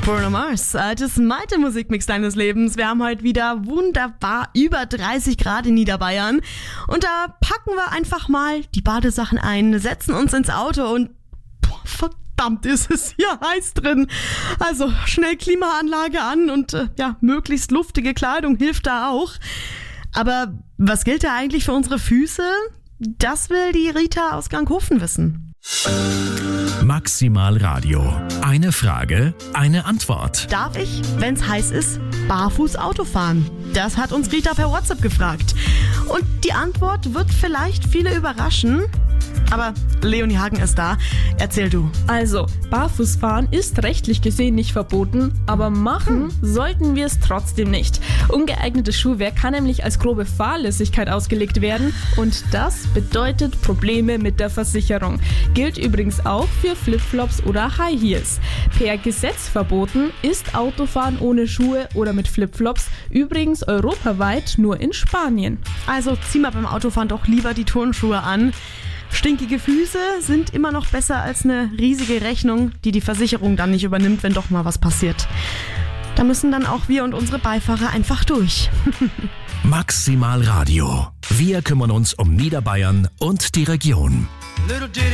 Bruno Mars, das zweite Musikmix deines Lebens. Wir haben heute wieder wunderbar über 30 Grad in Niederbayern. Und da packen wir einfach mal die Badesachen ein, setzen uns ins Auto und verdammt ist es hier heiß drin. Also schnell Klimaanlage an und möglichst luftige Kleidung hilft da auch. Aber was gilt da eigentlich für unsere Füße? Das will die Rita aus Gankhofen wissen. Maximal Radio. Eine Frage, eine Antwort. Darf ich, wenn es heiß ist, barfuß Auto fahren? Das hat uns Rita per WhatsApp gefragt. Und die Antwort wird vielleicht viele überraschen. Aber Leonie Hagen ist da. Erzähl du. Also, Barfußfahren ist rechtlich gesehen nicht verboten, aber machen sollten wir es trotzdem nicht. Ungeeignetes Schuhwerk kann nämlich als grobe Fahrlässigkeit ausgelegt werden und das bedeutet Probleme mit der Versicherung. Gilt übrigens auch für Flipflops oder High Heels. Per Gesetz verboten ist Autofahren ohne Schuhe oder mit Flipflops, übrigens europaweit nur in Spanien. Also zieh mal beim Autofahren doch lieber die Turnschuhe an. Stinkige Füße sind immer noch besser als eine riesige Rechnung, die die Versicherung dann nicht übernimmt, wenn doch mal was passiert. Da müssen dann auch wir und unsere Beifahrer einfach durch. Maximal Radio. Wir kümmern uns um Niederbayern und die Region.